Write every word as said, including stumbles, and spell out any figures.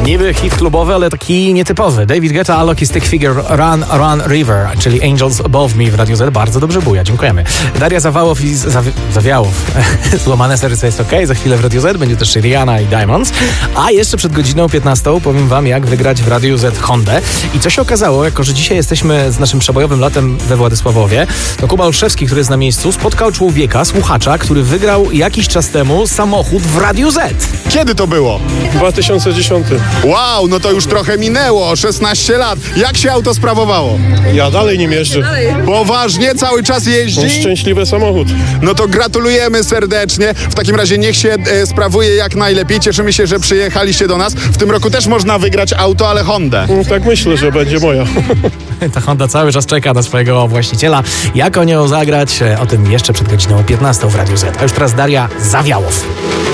Niby hit klubowy, ale taki nietypowy. David Guetta, Alok Stick Figure, Run, Run River, czyli Angels Above Me w Radiu Z. Bardzo dobrze buja, dziękujemy. Daria Zawałow i Zawi- Zawiałow. Złamane serce jest okej, za chwilę w Radiu Z będzie też Rihanna i Diamonds. A jeszcze przed godziną piętnastą powiem wam, jak wygrać w Radiu Z Hondę. I co się okazało, jako że dzisiaj jesteśmy z naszym przebojowym latem we Władysławowie, to Kuba Olszewski, który jest na miejscu, spotkał człowieka, słuchacza, który wygrał jakiś czas temu samochód w Radiu Z. Kiedy to było? dwa tysiące dziesiąty. Wow, no to już trochę minęło, szesnaście lat. Jak się auto sprawowało? Ja dalej nim jeżdżę. Poważnie, cały czas jeździ? Szczęśliwy samochód. No to gratulujemy serdecznie. W takim razie niech się e, sprawuje jak najlepiej. Cieszymy się, że przyjechaliście do nas. W tym roku też można wygrać auto, ale Hondę. No, tak myślę, że będzie moja. Ta Honda cały czas czeka na swojego właściciela. Jak o nią zagrać? O tym jeszcze przed godziną piętnastą w Radiu Z. A już teraz Daria Zawiałow.